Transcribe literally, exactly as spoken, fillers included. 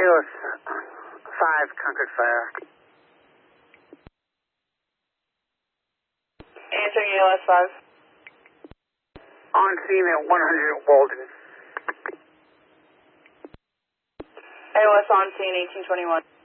A O S five, Concord Fire. Answering A O S five. On scene at one hundred Walden. A O S on scene, eighteen twenty-one.